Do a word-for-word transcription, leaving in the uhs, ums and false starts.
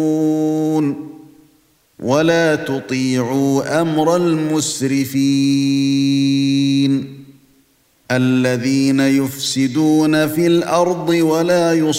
ولا تطيعوا أمر المسرفين الذين يفسدون في الأرض ولا يصلحون